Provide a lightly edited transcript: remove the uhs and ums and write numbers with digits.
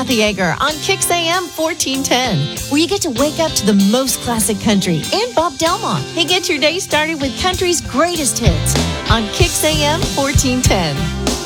Kathy Egger on Kix AM 1410, where you get to wake up to the most classic country and Bob Delmont and get your day started with country's greatest hits on Kix AM 1410.